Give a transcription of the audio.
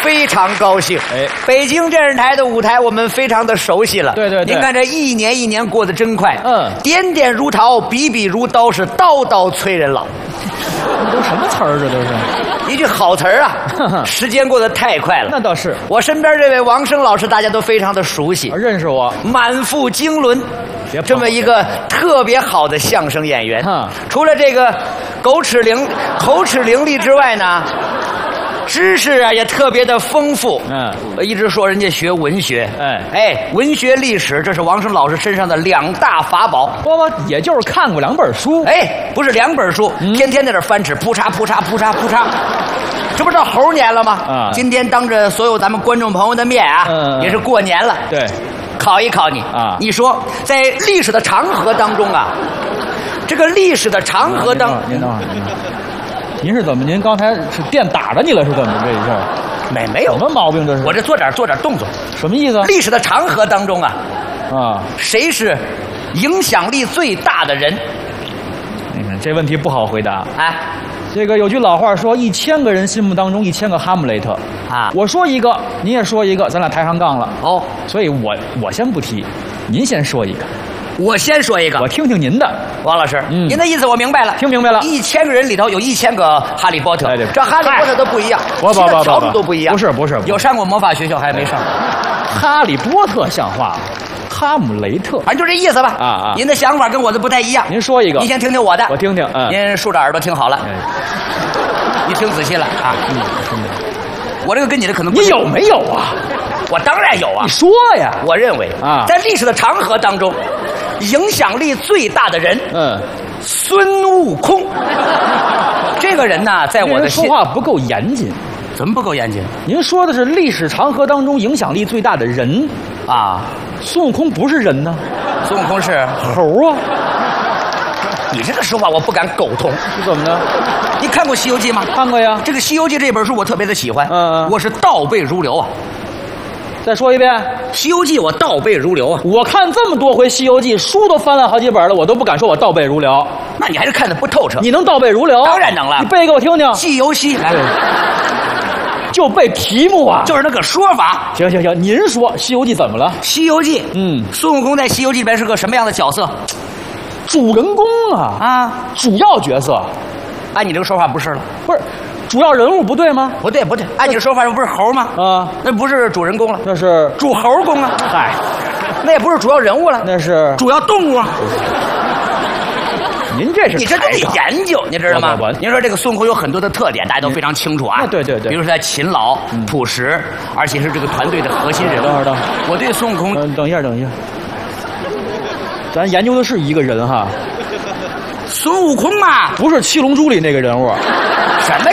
非常高兴。 哎， 北京电视台的舞台我们非常的熟悉了。 对对对， 您看这一年一年过得真快。 嗯， 点点如桃，笔笔如刀，是刀刀催人老。 这都什么词儿？这都是一句好词儿啊！时间过得太快了。 那倒是。 我身边这位王声老师，大家都非常的熟悉， 认识我， 满腹经纶，这么一个特别好的相声演员。除了这个口齿伶俐之外呢，知识啊也特别的丰富。我一直说人家学文学，文学历史，这是王声老师身上的2大法宝。 我也就是看过2本书， 不是2本书，天天在这翻纸，扑嚓扑嚓扑嚓扑嚓。这不是到猴年了吗？今天当着所有咱们观众朋友的面啊，也是过年了。 对， 考一考你啊，你说在历史的长河当中啊，这个历史的长河当中， 您等会儿，您是怎么？您刚才是电打着你了是怎么这一下？ 没有， 什么毛病这是？ 我这做点动作， 什么意思？ 历史的长河当中啊，谁是影响力最大的人？ 你看这问题不好回答啊。 这个有句老话说，1000个人心目当中1000个哈姆雷特啊。我说一个，您也说一个，咱俩抬上杠了。所以我先不提，您先说一个。 我先说一个， 我听听您的， 王老师。您的意思我明白了， 听明白了。 1000个人里头有1000个哈利波特，这哈利波特都不一样， 其的条路都不一样。 不是， 有上过魔法学校还没上过。 哈利波特像话，哈姆雷特， 反正就这意思吧。您的想法跟我的不太一样。 您说一个， 您先听听我的， 我听听。 您竖着耳朵听好了，你听仔细了啊。我这个跟你的可能不你有没有啊？ 我当然有啊。 你说呀。 我认为在历史的长河当中，影响力最大的人，孙悟空。这个人呢，在我的说话不够严谨。 怎么不够严谨？ 您说的是历史长河当中影响力最大的人啊。 孙悟空不是人呢， 孙悟空是猴啊。 你这个说法我不敢苟同。 是怎么呢？ 你看过《西游记》吗？ 看过呀。 这个《西游记》这本书我特别的喜欢，我是倒背如流啊。 再说一遍，《 西游记》我倒背如流啊。 我看这么多回《西游记》，书都翻了好几本了，我都不敢说我倒背如流。 那你还是看得不透彻。 你能倒背如流？ 当然能了。 你背给我听听。 西游西来。 就背题目啊， 就是那个说法。 行，您说《西游记》怎么了？ 《西游记》孙悟空在《西游记》里边是个什么样的角色？ 主人公啊，主要角色。 按你这个说法不是了， 不是主要人物不对吗？ 不对，按你的说法不是猴吗？那不是主人公了， 那是主猴公啊。 嗨， 那也不是主要人物了， 那是主要动物啊。 您这是你这得研究，你知道吗？您说这个孙悟空有很多的特点，大家都非常清楚啊。 对， 比如说他勤劳、朴实，而且是这个团队的核心人物。 等会儿， 我对孙悟空， 等一下，咱研究的是一个人哈。 孙悟空嘛， 不是《七龙珠》里那个人物。 什么